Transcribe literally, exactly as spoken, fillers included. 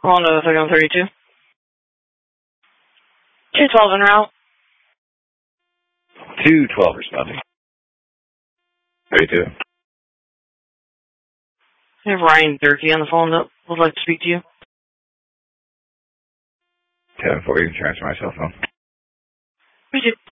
On to thirty-one thirty-two. two twelve en route. two twelve responding. thirty-two. I have Ryan Durkee on the phone that would like to speak to you. ten four, you can transfer my cell phone. We do.